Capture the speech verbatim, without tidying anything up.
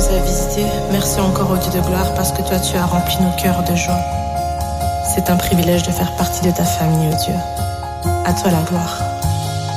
nous as visités. Merci encore au Dieu de gloire parce que toi tu as rempli nos cœurs de joie. C'est un privilège de faire partie de ta famille, ô Dieu. À toi la gloire.